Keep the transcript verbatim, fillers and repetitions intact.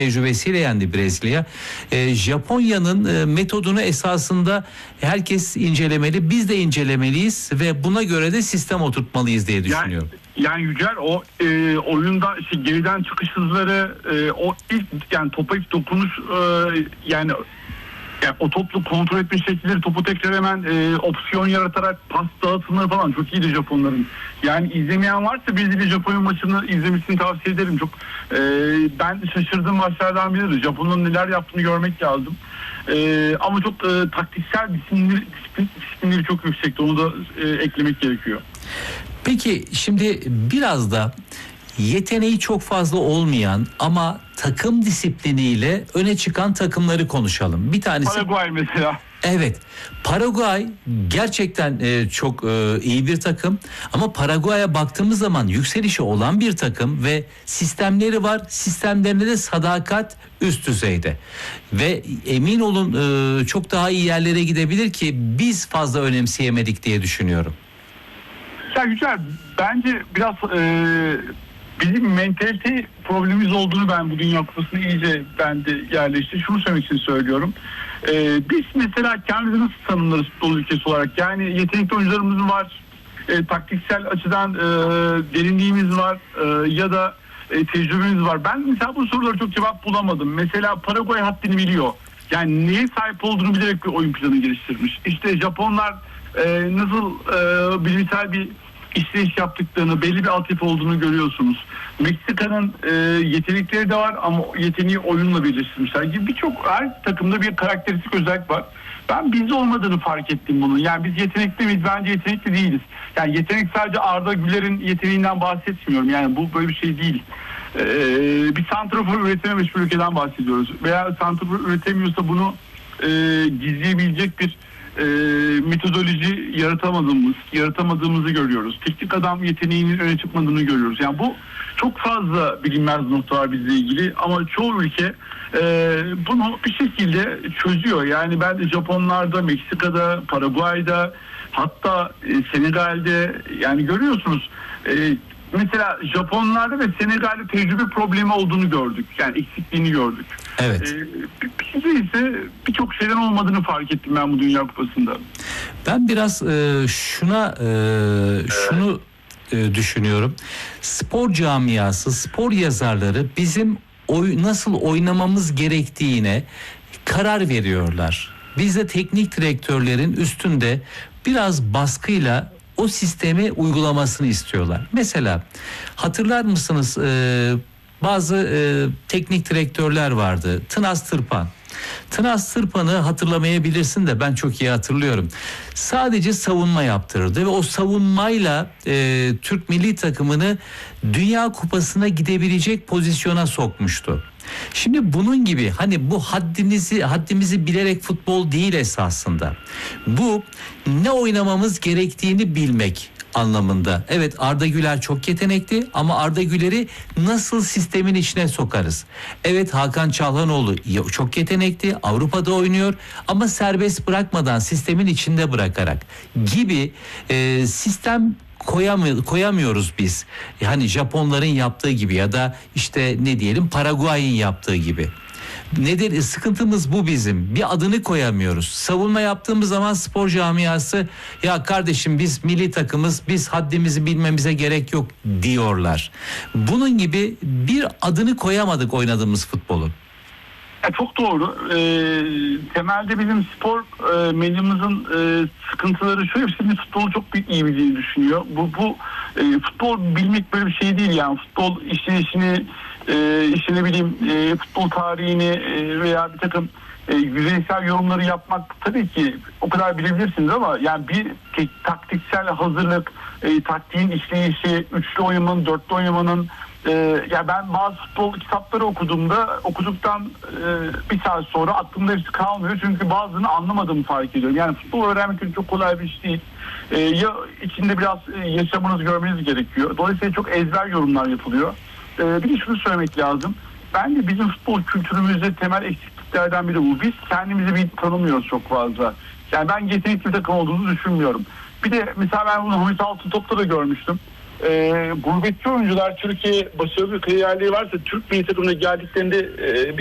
tecrübesiyle yendi Brezilya. E, Japonya'nın e, metodunu esasında herkes incelemeli, biz de incelemeliyiz ve buna göre de sistem oturtmalıyız diye düşünüyorum. Yani, yani Yücel o e, oyunda işte geriden çıkış hızları, e, o ilk yani topa ilk dokunuş, e, yani Yani o toplu kontrol etme şekilleri, topu tekrar hemen e, opsiyon yaratarak pas dağıtımları falan çok iyiydi Japonların. Yani izlemeyen varsa Brezilya Japonya maçını izlemesini tavsiye ederim. Çok e, ben şaşırdığım maçlardan biridir. Japonların neler yaptığını görmek lazım. E, ama çok e, taktiksel disiplinleri, disiplin, disiplinleri çok yüksekti. Onu da e, eklemek gerekiyor. Peki şimdi biraz da yeteneği çok fazla olmayan ama takım disipliniyle öne çıkan takımları konuşalım. Bir tanesi Paraguay mesela. Evet, Paraguay gerçekten e, çok e, iyi bir takım ama Paraguay'a baktığımız zaman yükselişi olan bir takım ve sistemleri var. Sistemlerinde de sadakat üst düzeyde ve emin olun e, çok daha iyi yerlere gidebilir ki biz fazla önemseyemedik diye düşünüyorum. Ya güzel, bence biraz e, bizim mentalite problemimiz olduğunu ben bu Dünya Kupası'nda iyice bende yerleşti. Şunu söylemek için söylüyorum. Ee, biz mesela kendimizi nasıl tanımlarız futbol ülkesi olarak? Yani yetenekli oyuncularımız var, e, taktiksel açıdan e, derinliğimiz var e, ya da e, tecrübemiz var. Ben mesela bu sorulara çok cevap bulamadım. Mesela Paraguay haddini biliyor. Yani neye sahip olduğunu bilerek bir oyun planı geliştirmiş. İşte Japonlar e, nasıl e, bilimsel bir işleyiş yaptıklarını, belli bir altyapı olduğunu görüyorsunuz. Meksika'nın e, yetenekleri de var ama yeteneği oyunla birleştirmişler gibi birçok her takımda bir karakteristik özellik var. Ben bizde olmadığını fark ettim bunun. Yani biz yetenekli miyiz? Bence yetenekli değiliz. Yani yetenek sadece Arda Güler'in yeteneğinden bahsetmiyorum. Yani bu böyle bir şey değil. Ee, bir santrafor üretememiş bir ülkeden bahsediyoruz. Veya santrafor üretemiyorsa bunu e, gizleyebilecek bir E, metodoloji yaratamadığımız, yaratamadığımızı görüyoruz. Teknik adam yeteneğinin öne çıkmadığını görüyoruz. Yani bu çok fazla bilinmez nokta var bizle ilgili ama çoğu ülke e, bunu bir şekilde çözüyor. Yani ben de Japonlarda, Meksika'da, Paraguay'da, hatta e, Senegal'de yani görüyorsunuz. E, Mesela Japonlarda ve Senegal'de tecrübe problemi olduğunu gördük. Yani eksikliğini gördük. Evet. Ee, bizde ise birçok şeyden olmadığını fark ettim ben bu Dünya Kupası'nda. Ben biraz e, şuna e, şunu e, düşünüyorum. Spor camiası, spor yazarları bizim oy, nasıl oynamamız gerektiğine karar veriyorlar. Biz de teknik direktörlerin üstünde biraz baskıyla o sistemi uygulamasını istiyorlar. Mesela hatırlar mısınız e, bazı e, teknik direktörler vardı. Tınas Tırpan. Tınas Tırpan'ı hatırlamayabilirsin de ben çok iyi hatırlıyorum. Sadece savunma yaptırırdı ve o savunmayla e, Türk milli takımını Dünya Kupası'na gidebilecek pozisyona sokmuştu. Şimdi bunun gibi hani bu haddimizi haddimizi bilerek futbol değil esasında. Bu ne oynamamız gerektiğini bilmek anlamında. Evet, Arda Güler çok yetenekli ama Arda Güler'i nasıl sistemin içine sokarız? Evet, Hakan Çalhanoğlu çok yetenekli, Avrupa'da oynuyor ama serbest bırakmadan sistemin içinde bırakarak gibi e, sistem koyamıyor, koyamıyoruz biz. Yani Japonların yaptığı gibi ya da işte ne diyelim Paraguay'ın yaptığı gibi. Nedir? Sıkıntımız bu bizim. Bir adını koyamıyoruz. Savunma yaptığımız zaman spor camiası ya kardeşim biz milli takımız, biz haddimizi bilmemize gerek yok diyorlar. Bunun gibi bir adını koyamadık oynadığımız futbolun. Ya çok doğru. E, temelde bizim spor e, medyamızın e, sıkıntıları şu, hepsinin futbolu çok iyi bildiğini düşünüyor. Bu bu e, futbol bilmek böyle bir şey değil yani. Futbol işleyişini, e, işte ne bileyim e, futbol tarihini e, veya bir takım e, yüzeysel yorumları yapmak tabii ki o kadar bilebilirsiniz ama yani bir tek, taktiksel hazırlık, e, taktiğin işleyişi, üçlü oynamanın, dörtlü oynamanın, Ee, ya ben bazı futbol kitapları okuduğumda okuduktan e, bir saat sonra aklımda hepsi kalmıyor çünkü bazılarını anlamadığımı fark ediyorum. Yani futbol öğrenmek çok kolay bir iş değil. Ee, ya içinde biraz e, yaşamınızı görmeniz gerekiyor. Dolayısıyla çok ezber yorumlar yapılıyor. Ee, bir de şunu söylemek lazım. Bence bizim futbol kültürümüzde temel eksikliklerden biri bu. Biz kendimizi bir tanımıyoruz çok fazla. Yani ben yetenekli bir takım olduğunu düşünmüyorum. Bir de mesela ben bunu Hamit Altıntop'ta da görmüştüm. e, gurbetçi oyuncular Türkiye başarılı kariyerleri varsa Türk milli takımına geldiklerinde e,